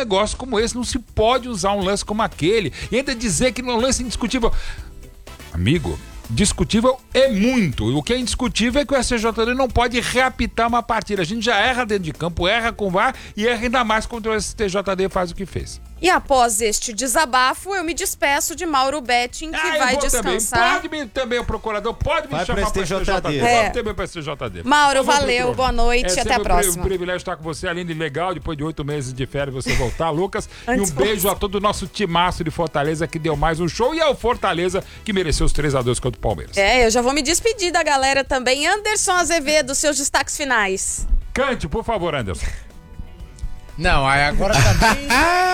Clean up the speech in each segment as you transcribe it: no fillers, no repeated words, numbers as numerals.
negócio como esse, não se pode usar um lance como aquele e ainda dizer que não é um lance indiscutível. Amigo, discutível é muito. O que é indiscutível é que o STJD não pode reapitar uma partida. A gente já erra dentro de campo, erra com o VAR e erra ainda mais quando o STJD faz o que fez. E após este desabafo, eu me despeço de Mauro Betting, que vai descansar. Também o procurador pode me chamar para o STJD. É. Também para o STJD. Mauro, valeu, boa noite, até a próxima. É um privilégio estar com você, Aline, legal, depois de 8 meses de férias você voltar, Lucas. E um beijo a todo o nosso timaço de Fortaleza que deu mais um show e ao Fortaleza que mereceu os 3-2 contra o Palmeiras. Eu já vou me despedir da galera também. Anderson Azevedo, seus destaques finais. Cante, por favor, Anderson. Não, aí agora também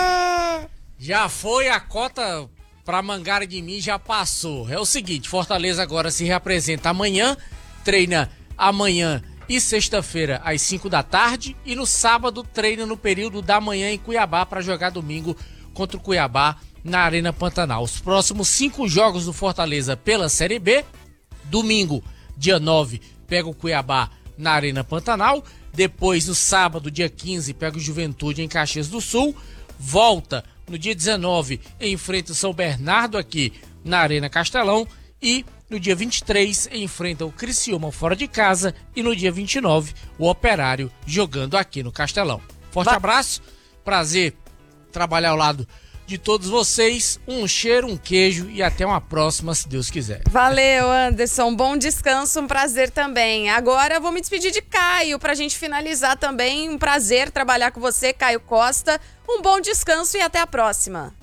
já foi a cota pra Mangara de mim, já passou. É o seguinte, Fortaleza agora se reapresenta amanhã, treina amanhã e sexta-feira às 5 da tarde e no sábado treina no período da manhã em Cuiabá para jogar domingo contra o Cuiabá na Arena Pantanal. Os próximos 5 jogos do Fortaleza pela Série B, domingo, dia 9, pega o Cuiabá na Arena Pantanal. Depois, no sábado, dia 15, pega o Juventude em Caxias do Sul. Volta no dia 19, enfrenta o São Bernardo aqui na Arena Castelão. E no dia 23, enfrenta o Criciúma fora de casa. E no dia 29, o Operário jogando aqui no Castelão. Forte abraço, prazer trabalhar ao lado de todos vocês, um cheiro, um queijo e até uma próxima, se Deus quiser. Valeu, Anderson, bom descanso, um prazer também. Agora eu vou me despedir de Caio, pra gente finalizar também, um prazer trabalhar com você, Caio Costa, um bom descanso e até a próxima.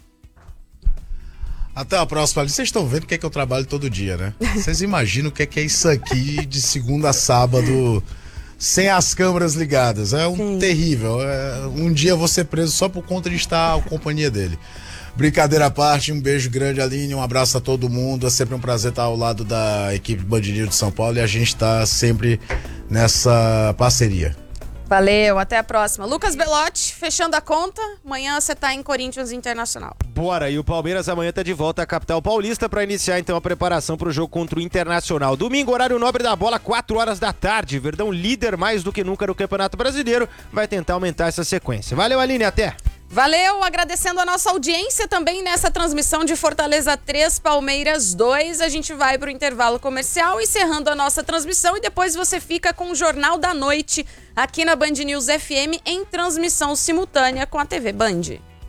Até a próxima. Vocês estão vendo o que é que eu trabalho todo dia, né? Vocês imaginam o que é isso aqui de segunda a sábado sem as câmeras ligadas. É terrível. Um dia eu vou ser preso só por conta de estar à companhia dele. Brincadeira à parte, um beijo grande, Aline, um abraço a todo mundo. É sempre um prazer estar ao lado da equipe Band News de São Paulo e a gente está sempre nessa parceria. Valeu, até a próxima. Lucas Belotti, fechando a conta. Amanhã você tá em Corinthians Internacional. Bora, e o Palmeiras amanhã tá de volta à capital paulista para iniciar então a preparação para o jogo contra o Internacional. Domingo, horário nobre da bola, 4 horas da tarde. Verdão líder mais do que nunca no Campeonato Brasileiro, vai tentar aumentar essa sequência. Valeu, Aline, até! Valeu, agradecendo a nossa audiência também nessa transmissão de Fortaleza 3, Palmeiras 2. A gente vai para o intervalo comercial, encerrando a nossa transmissão e depois você fica com o Jornal da Noite aqui na Band News FM em transmissão simultânea com a TV Band.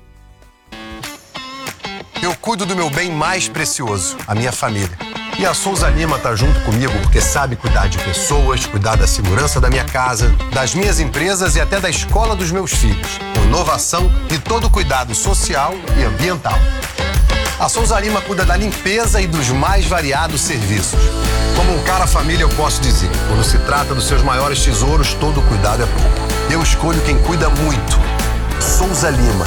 Eu cuido do meu bem mais precioso, a minha família. E a Souza Lima tá junto comigo porque sabe cuidar de pessoas, cuidar da segurança da minha casa, das minhas empresas e até da escola dos meus filhos. Com inovação e todo o cuidado social e ambiental. A Souza Lima cuida da limpeza e dos mais variados serviços. Como um cara família, eu posso dizer, quando se trata dos seus maiores tesouros, todo cuidado é pouco. Eu escolho quem cuida muito. Souza Lima.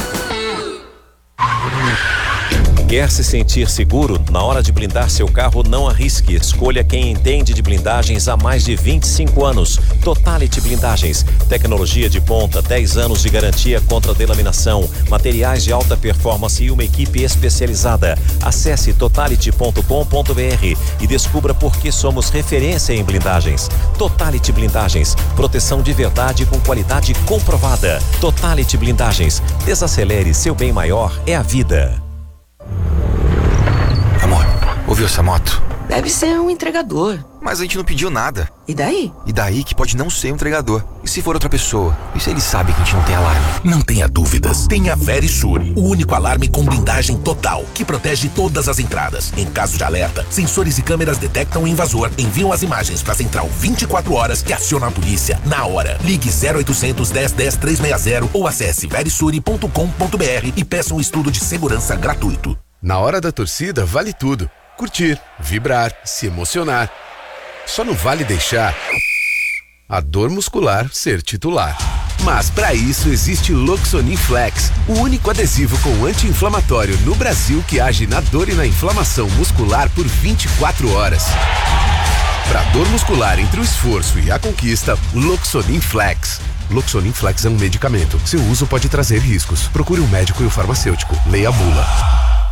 Quer se sentir seguro? Na hora de blindar seu carro, não arrisque. Escolha quem entende de blindagens há mais de 25 anos. Totality Blindagens. Tecnologia de ponta, 10 anos de garantia contra delaminação, materiais de alta performance e uma equipe especializada. Acesse totality.com.br e descubra por que somos referência em blindagens. Totality Blindagens. Proteção de verdade com qualidade comprovada. Totality Blindagens. Desacelere, seu bem maior é a vida. Amor, ouviu essa moto? Deve ser um entregador. Mas a gente não pediu nada. E daí? E daí que pode não ser um entregador. E se for outra pessoa? E se ele sabe que a gente não tem alarme? Não tenha dúvidas. Tenha Verisure, o único alarme com blindagem total, que protege todas as entradas. Em caso de alerta, sensores e câmeras detectam o invasor, enviam as imagens para a central 24 horas que aciona a polícia na hora. Ligue 0800 10 10 360 ou acesse verisure.com.br e peça um estudo de segurança gratuito. Na hora da torcida, vale tudo. Curtir, vibrar, se emocionar. Só não vale deixar a dor muscular ser titular. Mas para isso existe Loxonin Flex, o único adesivo com anti-inflamatório no Brasil que age na dor e na inflamação muscular por 24 horas. Para dor muscular entre o esforço e a conquista, Loxonin Flex. Loxonin Flex é um medicamento. Seu uso pode trazer riscos. Procure um médico e o farmacêutico. Leia a bula.